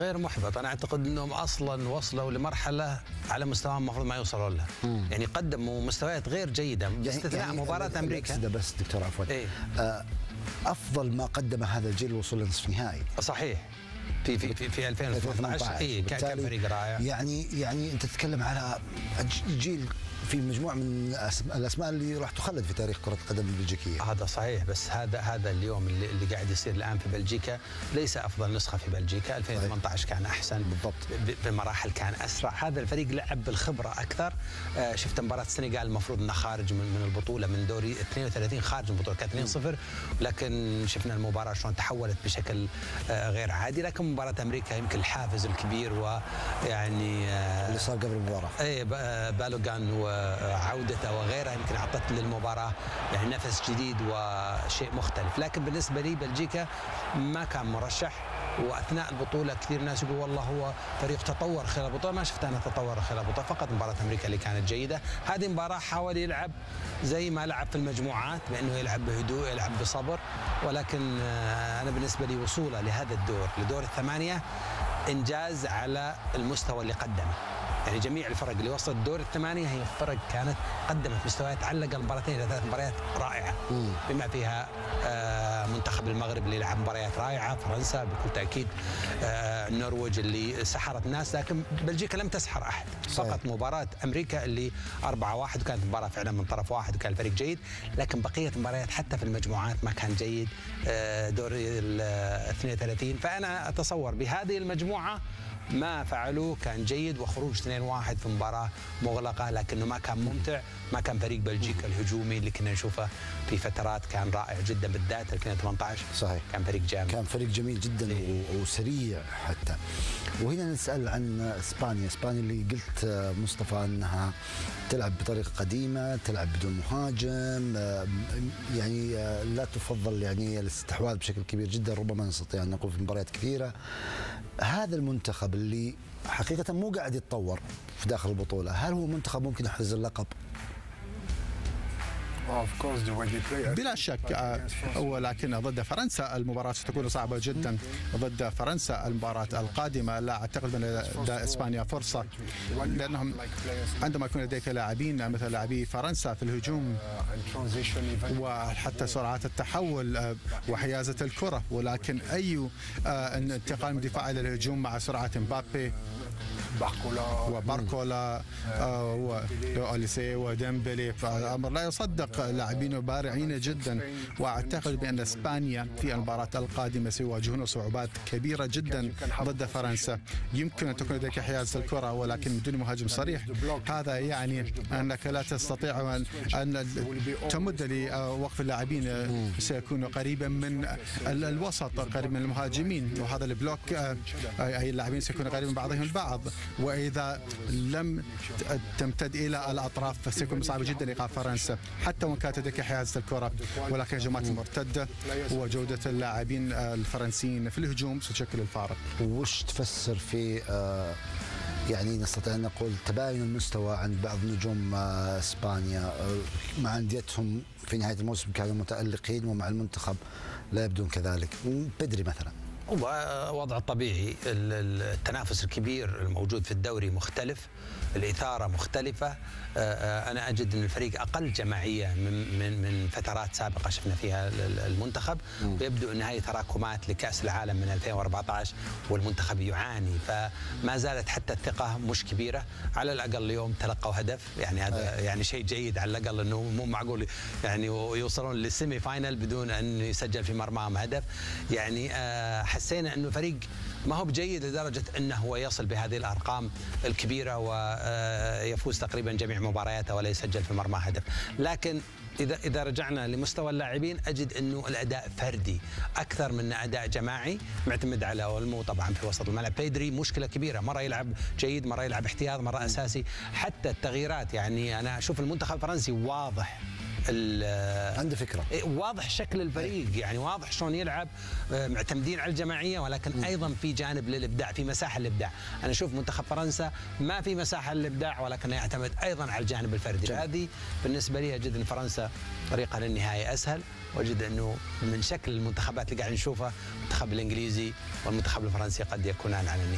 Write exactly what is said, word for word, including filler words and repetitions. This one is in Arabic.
غير محبط. انا اعتقد انهم اصلا وصلوا لمرحله على مستوى المفروض ما يوصلوا لها. مم. يعني قدموا مستويات غير جيده باستثناء يعني يعني مباراه امريكا. بس دكتور عفوا إيه؟ آه افضل ما قدم هذا الجيل الوصول لنصف نهائي. صحيح. في في في, في ألفين وثمانية عشر اي كان فريق رائع. يعني يعني انت تتكلم على جيل في مجموعه من الاسماء اللي راح تخلد في تاريخ كره القدم البلجيكيه. هذا صحيح، بس هذا هذا اليوم اللي, اللي قاعد يصير الان في بلجيكا ليس افضل نسخه في بلجيكا. ألفين وثمانية عشر كان احسن بالضبط، بمراحل كان اسرع. هذا الفريق لعب بالخبره اكثر. آه شفت مباراه السنغال المفروض انه خارج من, من البطوله من دوري اثنين وثلاثين خارج من البطوله كانت اثنين صفر، لكن شفنا المباراه شلون تحولت بشكل آه غير عادي. لكن مباراه امريكا يمكن الحافز الكبير ويعني آه اللي صار قبل المباراه اي بالوغان وعودته وغيرها يمكن اعطت للمباراه يعني نفس جديد وشيء مختلف. لكن بالنسبه لي بلجيكا ما كان مرشح، واثناء البطوله كثير ناس يقول والله هو فريق تطور خلال البطوله. ما شفت انا تطور خلال البطوله، فقط مباراه امريكا اللي كانت جيده. هذه مباراه حاول يلعب زي ما لعب في المجموعات بانه يلعب بهدوء يلعب بصبر، ولكن انا بالنسبه لي وصوله لهذا الدور لدور الثمانيه انجاز على المستوى اللي قدمه. يعني جميع الفرق اللي وصلت دور الثمانيه هي فرق كانت قدمت مستويات على الاقل مباراتين الى ثلاث مباريات رائعه، بما فيها منتخب المغرب اللي لعب مباريات رائعه، فرنسا بكل تاكيد، النرويج اللي سحرت الناس، لكن بلجيكا لم تسحر احد. فقط مباراه امريكا اللي أربعة واحد وكانت مباراه فعلا من طرف واحد وكان الفريق جيد، لكن بقيه المباريات حتى في المجموعات ما كان جيد. دور ال اثنين وثلاثين فانا اتصور بهذه المجموعه ما فعلوه كان جيد، وخروج اثنين واحد في مباراة مغلقة لكنه ما كان ممتع. ما كان فريق بلجيكا الهجومي اللي كنا نشوفه في فترات كان رائع جدا، بالذات ألفين وثمانية عشر. صحيح، كان فريق جامد، كان فريق جميل جدا إيه؟ وسريع حتى. وهنا نسأل عن اسبانيا، اسبانيا اللي قلت مصطفى انها تلعب بطريقة قديمة، تلعب بدون مهاجم، يعني لا تفضل يعني الاستحواذ بشكل كبير جدا، ربما نستطيع ان نقول في مباريات كثيرة. هذا المنتخب اللي حقيقة مو قاعد يتطور في داخل البطولة، هل هو منتخب ممكن يحرز اللقب؟ بلا شك، ولكن ضد فرنسا المباراة ستكون صعبة جدا. ضد فرنسا المباراة القادمة لا أعتقد أن لدى إسبانيا فرصة، لأنهم عندما يكون لديك لاعبين مثل لاعبي فرنسا في الهجوم وحتى سرعات التحول وحيازة الكرة، ولكن أي انتقال من الدفاع إلى الهجوم مع سرعة مبابي وباركولا وأوليسي وديمبلي، فالأمر لا يصدق. لاعبين بارعين جدا، واعتقد بان اسبانيا في المباراه القادمه سيواجهون صعوبات كبيره جدا ضد فرنسا. يمكن ان تكون لديك حيازه الكره ولكن بدون مهاجم صريح، هذا يعني انك لا تستطيع ان تمد لوقف اللاعبين، سيكون قريبا من الوسط قريب من المهاجمين، وهذا البلوك اي اللاعبين سيكونوا قريبين من بعضهم البعض، واذا لم تمتد الى الاطراف فسيكون صعب جدا ايقاف فرنسا حتى وان كانت لديك حيازه الكره. ولكن الهجمات المرتده وجوده اللاعبين الفرنسيين في الهجوم ستشكل الفارق. وش تفسر في آه يعني نستطيع ان نقول تباين المستوى عند بعض نجوم آه اسبانيا آه مع انديتهم في نهايه الموسم كانوا متالقين، ومع المنتخب لا يبدون كذلك؟ بدري مثلا وضع الطبيعي، التنافس الكبير الموجود في الدوري مختلف، الإثارة مختلفة. أنا أجد أن الفريق أقل جماعية من من من فترات سابقة شفنا فيها المنتخب، ويبدو أن هذه تراكمات لكأس العالم من ألفين وأربعة عشر والمنتخب يعاني، فما زالت حتى الثقة مش كبيرة. على الأقل اليوم تلقوا هدف، يعني هذا يعني شيء جيد على الأقل، أنه مو معقول يعني يوصلون للسيمي فاينل بدون أن يسجل في مرماهم هدف. يعني حسينا أنه فريق ما هو بجيد لدرجة أنه هو يصل بهذه الأرقام الكبيرة ويفوز تقريبا جميع مبارياته ولا يسجل في مرمى هدف. لكن إذا إذا رجعنا لمستوى اللاعبين أجد أنه الأداء فردي أكثر من أداء جماعي، معتمد على أولمو طبعا في وسط الملعب. بيدري مشكلة كبيرة، مرة يلعب جيد مرة يلعب احتياط مرة أساسي. حتى التغييرات، يعني أنا أشوف المنتخب الفرنسي واضح عنده فكرة، واضح شكل الفريق، يعني واضح شلون يلعب، معتمدين على الجماعية ولكن م. أيضا في جانب للإبداع، في مساحة للإبداع. أنا أشوف منتخب فرنسا ما في مساحة للإبداع ولكن يعتمد أيضا على الجانب الفردي. هذه بالنسبة لي أجد أن فرنسا طريقها للنهاية أسهل، وأجد أنه من شكل المنتخبات اللي قاعد نشوفها المنتخب الإنجليزي والمنتخب الفرنسي قد يكونان على النهاية.